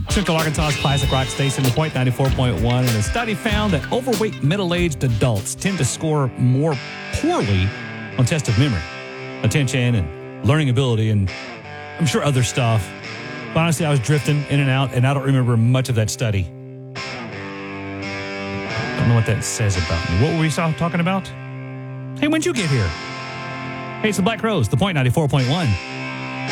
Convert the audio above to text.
Central Arkansas's classic rock station, The Point 94.1, and a study found that overweight middle-aged adults tend to score more poorly on tests of memory, attention, and learning ability, and I'm sure other stuff. But honestly, I was drifting in and out, and I don't remember much of that study. Don't know what that says about me. What were we talking about? Hey, when'd you get here? Hey, it's the Black Rose, The Point 94.1.